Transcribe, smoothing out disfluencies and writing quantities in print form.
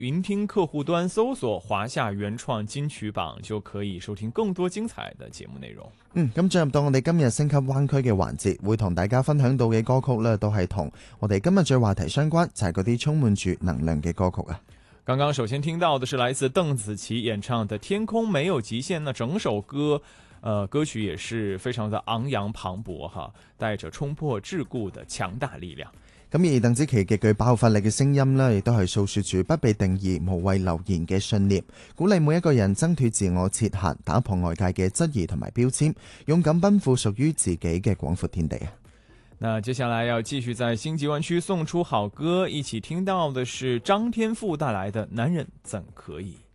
云听客户端搜索华夏原創金曲榜，就可以收聽更多精彩的節目內容。 咁進入到我哋今日升級灣區嘅環節，會同大家分享到嘅歌曲呢，都係同我哋今日最話題相關，就係嗰啲充滿住能量嘅歌曲啊。 剛剛首先聽到的是來自鄧紫棋演唱的《天空沒有極限》，那整首歌歌曲也是非常的昂揚磅礴哈，帶着衝破桎梏的強大力量。 咁而鄧紫棋極具爆發力嘅聲音呢，亦都係訴說住不被定義、無謂流言嘅信念，鼓勵每一個人掙脫自我設限，打破外界嘅質疑同埋標籤，勇敢奔赴屬於自己嘅廣闊天地啊！ 那接下來要繼續在星級灣區送出好歌，一起聽到的是張天賦帶來的《男人怎可以》。